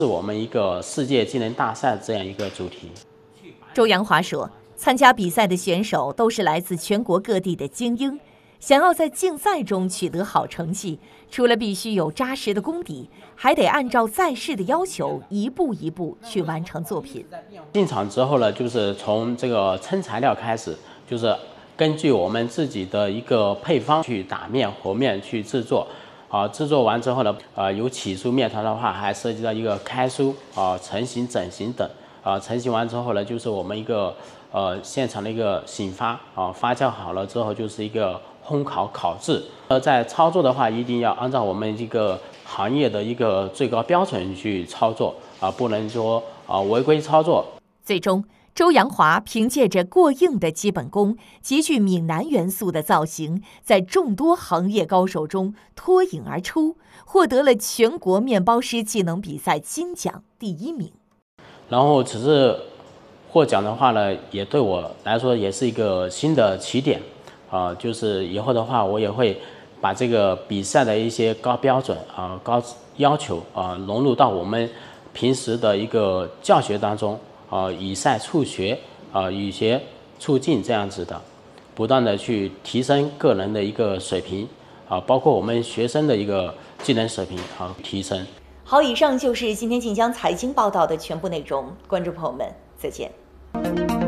是我们一个世界技能大赛这样一个主题。 周阳华说，参加比赛的选手都是来自全国各地的精英，想要在竞赛中取得好成绩，除了必须有扎实的功底，还得按照赛事的要求一步一步去完成作品。 进场之后呢，就是从这个称材料开始，就是根据我们自己的一个配方去打面和面去制作。制作完之后呢，有起酥面团的话，还涉及到一个开酥成型、整形等。成型完之后呢，就是我们一个现场的一个醒发发酵好了之后，就是一个烘烤烤制。在操作的话，一定要按照我们这个行业的一个最高标准去操作不能说违规操作。 最终，周阳华凭借着过硬的基本功、极具闽南元素的造型，在众多行业高手中脱颖而出，获得了全国面包师技能比赛金奖第1名。 然后此次获奖的话呢，也对我来说也是一个新的起点就是以后的话，我也会把这个比赛的一些高标准高要求融入到我们平时的一个教学当中以赛促学以学促进这样子的，不断的去提升个人的一个水平包括我们学生的一个技能水平提升。 好，以上就是今天晋江财经报道的全部内容，观众朋友们，再见。